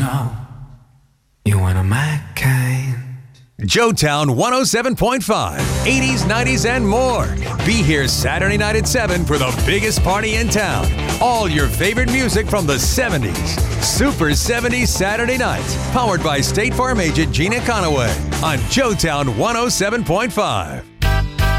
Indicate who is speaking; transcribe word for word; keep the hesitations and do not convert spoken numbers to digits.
Speaker 1: know you one of my kind.
Speaker 2: Joetown one oh seven point five, eighties, nineties, and more. Be here Saturday night at seven for the biggest party in town. All your favorite music from the seventies. Super seventies Saturday nights. Powered by State Farm agent Gina Conaway on Joetown one oh seven point five.